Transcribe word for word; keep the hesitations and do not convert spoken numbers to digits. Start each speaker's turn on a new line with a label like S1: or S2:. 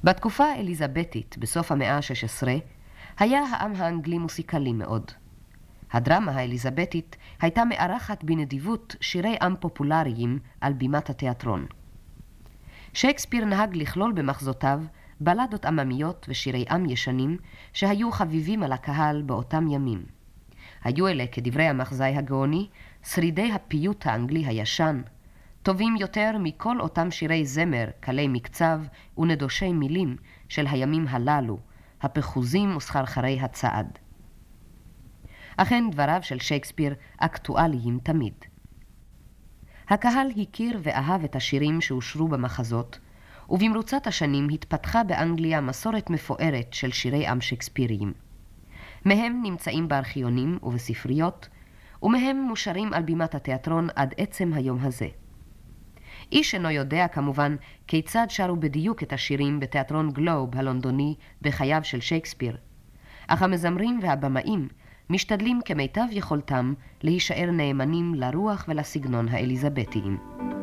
S1: בתקופה האליזבטית, בסוף המאה ה-שש עשרה, היה העם האנגלי מוסיקלי מאוד. הדרמה האליזבטית הייתה מארחת בנדיבות שירי עם פופולריים על בימת התיאטרון. שייקספיר נהג לכלול במחזותיו בלדות עממיות ושירי עם ישנים שהיו חביבים על הקהל באותם ימים. היו אלה, כדברי המחזאי הגאוני, שרידי הפיוט האנגלי הישן, טובים יותר מכל אותם שירי זמר, קלי מקצב ונדושי מילים של הימים הללו, הפחוזים וסחרחרי הצעד. אכן דבריו של שייקספיר אקטואליים תמיד. הקהל הכיר ואהב את השירים שאושרו במחזות, ובמרוצת השנים התפתחה באנגליה מסורת מפוארת של שירי עם שייקספיריים. מהם נמצאים בארכיונים ובספריות, ומהם מושרים על בימת התיאטרון עד עצם היום הזה. איש אינו יודע כמובן כיצד שרו בדיוק את השירים בתיאטרון גלוב הלונדוני בחייו של שייקספיר, אך המזמרים והבמאים משתדלים כמיטב יכולתם להישאר נאמנים לרוח ולסגנון האליזבטיים.